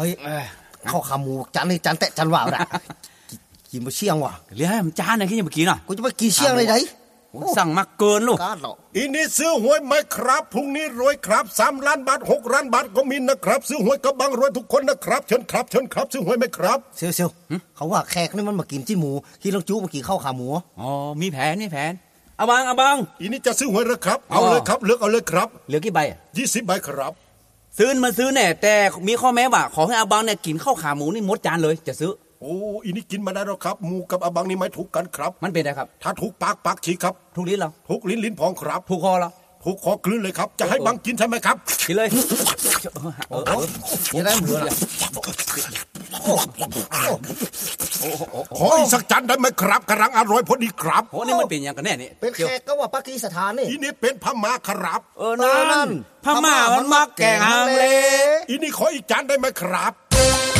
ฮ้ยข้าวขาหมูจานนี้จานแตะจานว่าวน่ะกินบ่เชี่ยงว่ะเลี้ยมันจานน่ะคิดจะมากินอ่ะกูจะไปกินเชี่ยงเลยไดสั่งมาเกินลูกอีนี่ซื้อหวยไหมครับพรุ่งนี้รวยครับ3 ล้านบาท6 ล้านบาทก็มีนะครับซื้อหวยกับบางรวยทุกคนนะครับเชิญครับซื้อหวยไหมครับเซียวเขาว่าแขกนี่มันมากินจี้หมูที่ลงจุมากินข้าวขาหมูอ๋อมีแผนเอาบังอีนี่จะซื้อหวยหรือครับเอาเลยครับเลือกเอาเลยครับเหลือกี่ใบ 20 ใบครับซื้อแน่แต่มีข้อแม้ว่าขอให้อาบังเนี่ยกินข้าวขาหมูนี่หมดจานเลยจะซื้อโอ้อีนี่กินมาได้หรอครับหมูกับอาบังนี่ไม่ถูกกันครับมันเป็นไงครับถ้าถูกปากฉีกครับถูกลิ้นเหรอถูกลิ้นพองครับถูกคอเหรอถูกคอกลืนเลยครับจะให้บังกินใช่ไหมครับกินเลยยังได้เหมือนขออีกสักจานได้ไหมครับกำลังอร่อยพอดีครับโอ้นี่มันเป็นอย่างกันแน่นี่เป็นแขกก็ว่าปากีสถานนี่อีนี่เป็นพม่าครับนั่นพม่ามันมักแกงฮังเลอีนี่ขออีกจานได้ไหมครับ